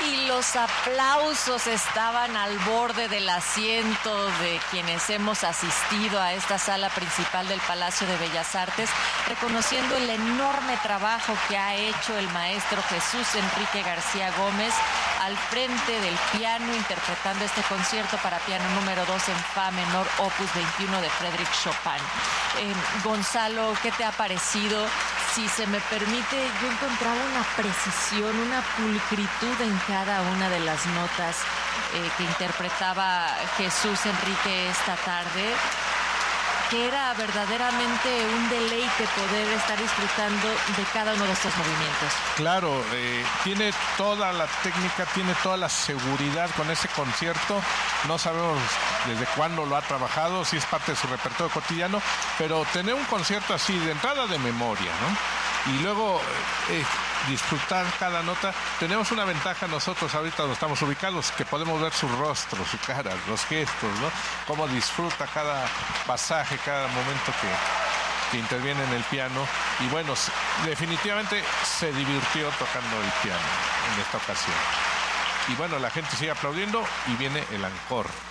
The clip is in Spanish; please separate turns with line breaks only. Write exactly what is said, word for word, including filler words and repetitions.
Y los aplausos estaban al borde del asiento de quienes hemos asistido a esta sala principal del Palacio de Bellas Artes, reconociendo el enorme trabajo que ha hecho el maestro Jesús Enrique García Gómez al frente del piano, interpretando este concierto para piano número dos en fa menor, opus veintiuno de Frédéric Chopin. Eh, Gonzalo, ¿qué te ha parecido? Si se me permite, yo encontraba una precisión, una pulcritud en cada una de las notas eh, que interpretaba Jesús Enrique esta tarde, que era verdaderamente un deleite poder estar disfrutando de cada uno de estos movimientos.
Claro, eh, tiene toda la técnica, tiene toda la seguridad con ese concierto. No sabemos desde cuándo lo ha trabajado, si es parte de su repertorio cotidiano, pero tener un concierto así de entrada de memoria, ¿no? Y luego eh, disfrutar cada nota. Tenemos una ventaja nosotros ahorita donde estamos ubicados, que podemos ver su rostro, su cara, los gestos, ¿no? Cómo disfruta cada pasaje, cada momento que, que interviene en el piano. Y bueno, definitivamente se divirtió tocando el piano en esta ocasión. Y bueno, la gente sigue aplaudiendo y viene el encore.